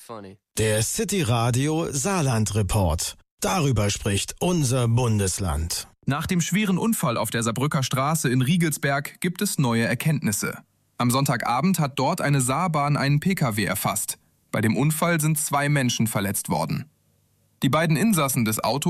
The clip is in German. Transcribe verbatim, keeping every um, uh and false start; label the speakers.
Speaker 1: Der City Radio Saarland Report. Darüber spricht unser Bundesland.
Speaker 2: Nach dem schweren Unfall auf der Saarbrücker Straße in Riegelsberg gibt es neue Erkenntnisse. Am Sonntagabend hat dort eine Saarbahn einen Pkw erfasst. Bei dem Unfall sind zwei Menschen verletzt worden. Die beiden Insassen des Autos